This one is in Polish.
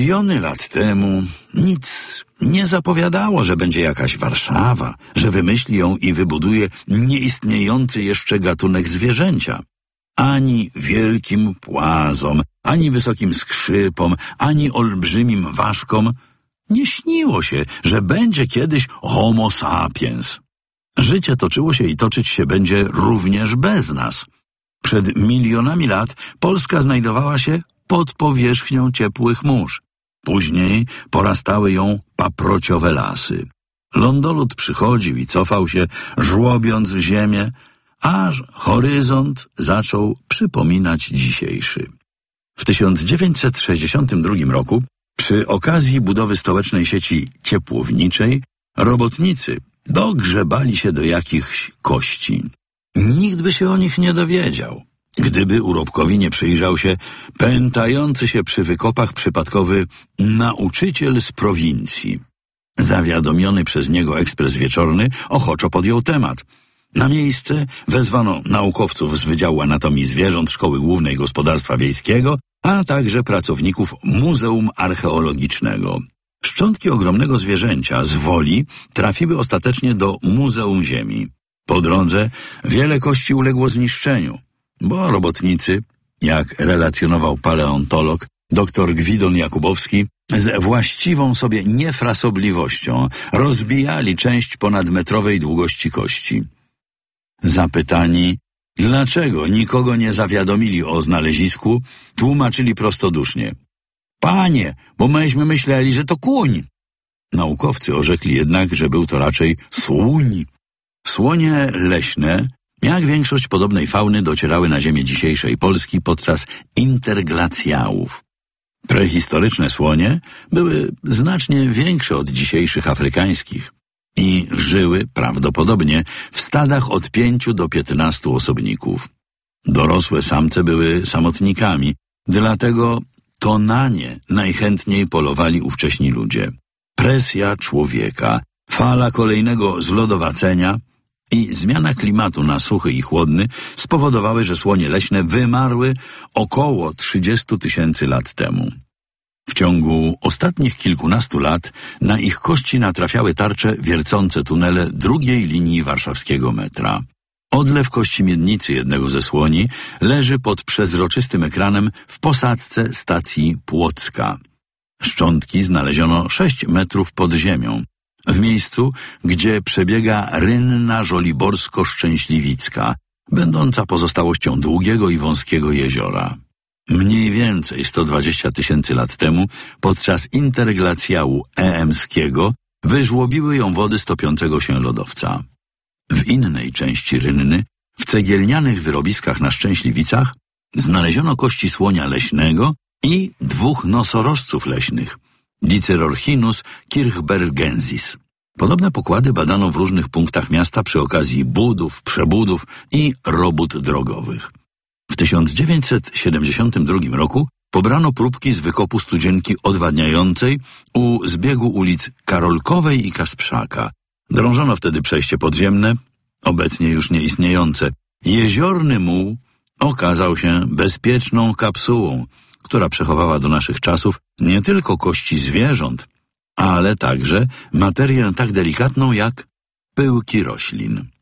Miliony lat temu nic nie zapowiadało, że będzie jakaś Warszawa, że wymyśli ją i wybuduje nieistniejący jeszcze gatunek zwierzęcia. Ani wielkim płazom, ani wysokim skrzypom, ani olbrzymim ważkom nie śniło się, że będzie kiedyś Homo sapiens. Życie toczyło się i toczyć się będzie również bez nas. Przed milionami lat Polska znajdowała się pod powierzchnią ciepłych mórz. Później porastały ją paprociowe lasy. Lądolud przychodził i cofał się, żłobiąc ziemię, aż horyzont zaczął przypominać dzisiejszy. W 1962 roku, przy okazji budowy stołecznej sieci ciepłowniczej, robotnicy dogrzebali się do jakichś kości. Nikt by się o nich nie dowiedział, gdyby urobkowi nie przyjrzał się pętający się przy wykopach przypadkowy nauczyciel z prowincji. Zawiadomiony przez niego ekspres wieczorny ochoczo podjął temat. Na miejsce wezwano naukowców z Wydziału Anatomii Zwierząt Szkoły Głównej Gospodarstwa Wiejskiego, a także pracowników Muzeum Archeologicznego. Szczątki ogromnego zwierzęcia z Woli trafiły ostatecznie do Muzeum Ziemi. Po drodze wiele kości uległo zniszczeniu, bo robotnicy, jak relacjonował paleontolog dr Gwidon Jakubowski, z właściwą sobie niefrasobliwością rozbijali część ponadmetrowej długości kości. Zapytani, dlaczego nikogo nie zawiadomili o znalezisku, tłumaczyli prostodusznie. Panie, bo myśmy myśleli, że to kuń. Naukowcy orzekli jednak, że był to raczej słoń. Słonie leśne, jak większość podobnej fauny, docierały na ziemię dzisiejszej Polski podczas interglacjałów. Prehistoryczne słonie były znacznie większe od dzisiejszych afrykańskich i żyły prawdopodobnie w stadach od 5 do 15 osobników. Dorosłe samce były samotnikami, dlatego to na nie najchętniej polowali ówcześni ludzie. Presja człowieka, fala kolejnego zlodowacenia i zmiana klimatu na suchy i chłodny spowodowały, że słonie leśne wymarły około 30 000 lat temu. W ciągu ostatnich kilkunastu lat na ich kości natrafiały tarcze wiercące tunele drugiej linii warszawskiego metra. Odlew kości miednicy jednego ze słoni leży pod przezroczystym ekranem w posadzce stacji Płocka. Szczątki znaleziono 6 metrów pod ziemią, w miejscu, gdzie przebiega rynna żoliborsko-szczęśliwicka, będąca pozostałością długiego i wąskiego jeziora. Mniej więcej 120 000 lat temu, podczas interglacjału eemskiego, wyżłobiły ją wody stopiącego się lodowca. W innej części rynny, w cegielnianych wyrobiskach na Szczęśliwicach, znaleziono kości słonia leśnego i 2 nosorożców leśnych, Dicerorhinus kirchbergensis. Podobne pokłady badano w różnych punktach miasta przy okazji budów, przebudów i robót drogowych. W 1972 roku pobrano próbki z wykopu studzienki odwadniającej u zbiegu ulic Karolkowej i Kasprzaka. Drążono wtedy przejście podziemne, obecnie już nieistniejące. Jeziorny muł okazał się bezpieczną kapsułą, która przechowała do naszych czasów nie tylko kości zwierząt, ale także materię tak delikatną jak pyłki roślin.